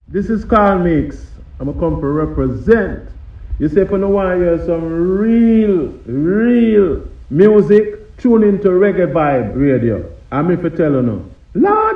This is Carl Mix. I'm going to come to represent. You say if you want to hear some real music, tune into Reggae Vibe Radio. I'm if you tell you now. Lord